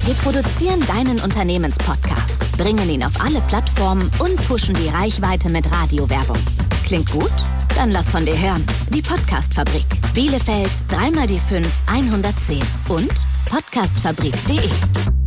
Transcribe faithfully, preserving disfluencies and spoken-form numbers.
Wir produzieren deinen Unternehmenspodcast, bringen ihn auf alle Plattformen und pushen die Reichweite mit Radiowerbung. Klingt gut? Dann lass von dir hören. Die Podcast-Fabrik. Bielefeld, dreimal die fünf, hundertzehn und podcastfabrik punkt de.